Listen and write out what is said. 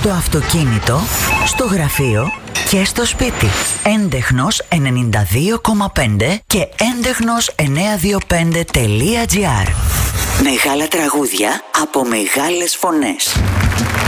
στο αυτοκίνητο, στο γραφείο και στο σπίτι. Έντεχνος 92,5 και έντεχνος 925.gr. Μεγάλα τραγούδια από μεγάλες φωνές.